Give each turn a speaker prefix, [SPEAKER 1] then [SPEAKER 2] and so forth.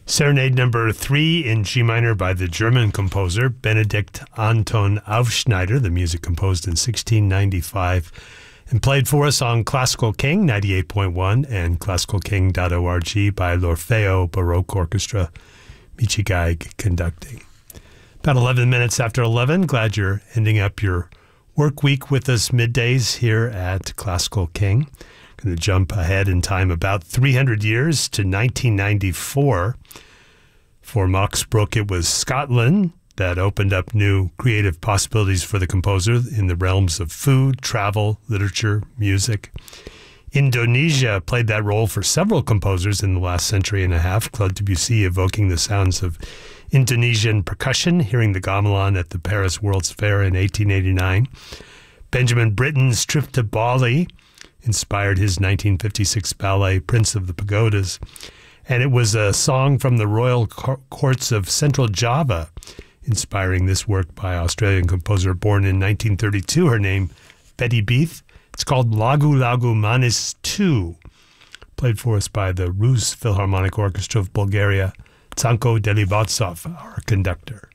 [SPEAKER 1] Serenade number 3 in G minor by the German composer Benedict Anton Aufschneider, the music composed in 1695 and played for us on Classical King 98.1 and classicalking.org by l'Orfeo Baroque Orchestra, Michi Geig conducting. About 11 minutes after 11, glad you're ending up your work week with us middays here at Classical King. Going to jump ahead in time about 300 years to 1994. For Max Bruch, it was Scotland that opened up new creative possibilities for the composer in the realms of food, travel, literature, music. Indonesia played that role for several composers in the last century and a half. Claude Debussy evoking the sounds of Indonesian percussion, hearing the gamelan at the Paris World's Fair in 1889. Benjamin Britten's trip to Bali inspired his 1956 ballet Prince of the Pagodas. And it was a song from the royal courts of Central Java, inspiring this work by Australian composer born in 1932. Her name, Betty Beath. It's called Lagu Lagu Manis 2, played for us by the Rus Philharmonic Orchestra of Bulgaria. Tsanko Delibatsov, our conductor.